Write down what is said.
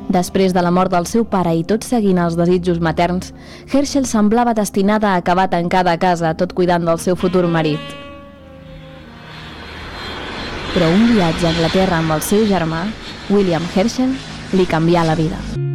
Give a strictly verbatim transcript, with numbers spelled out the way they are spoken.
Després de la mort del seu pare i tot seguint els desitjos materns, Herschel semblava destinada a acabar tancada a casa, tot cuidant del seu futur marit. Però un viatge a Anglaterra amb el seu germà, William Herschel, li canvià la vida.